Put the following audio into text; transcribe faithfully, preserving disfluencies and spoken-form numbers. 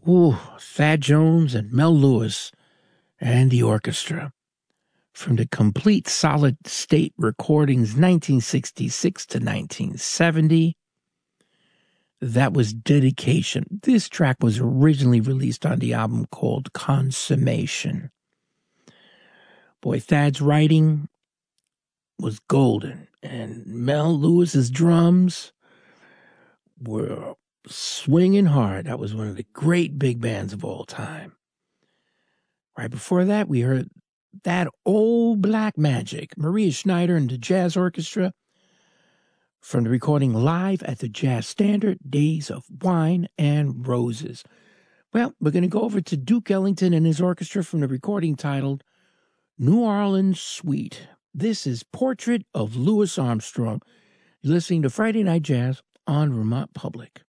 Ooh, Thad Jones and Mel Lewis and the orchestra. From the Complete Solid State Recordings nineteen sixty-six to nineteen seventy. That was Dedication. This track was originally released on the album called Consummation. Boy, Thad's writing was golden, and Mel Lewis's drums were swinging hard. That was one of the great big bands of all time. Right before that, we heard That Old Black Magic, Maria Schneider and the Jazz Orchestra, from the recording Live at the Jazz Standard, Days of Wine and Roses. Well, we're going to go over to Duke Ellington and his orchestra from the recording titled New Orleans Suite. This is Portrait of Louis Armstrong. You're listening to Friday Night Jazz on Vermont Public.